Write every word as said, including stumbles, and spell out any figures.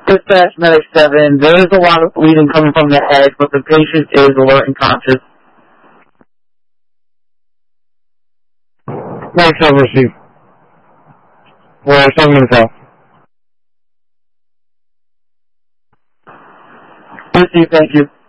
Dispatch Medic seven, there is a lot of bleeding coming from the head, but the patient is alert and conscious. Thanks, over, Steve. We're seven minutes out. Thank you, thank you.